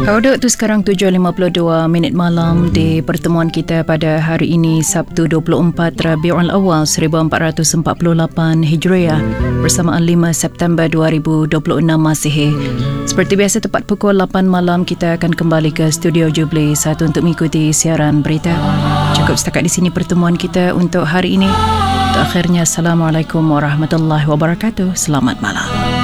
Duk tu sekarang 7.52 minit malam di pertemuan kita pada hari ini Sabtu 24 Rabiul Awal 1448 Hijriah bersamaan 5 September 2026 Masihi. Seperti biasa tepat pukul 8 malam kita akan kembali ke studio Jubilee 1 untuk mengikuti siaran berita. Cukup setakat di sini pertemuan kita untuk hari ini. Untuk akhirnya Assalamualaikum warahmatullahi wabarakatuh. Selamat malam.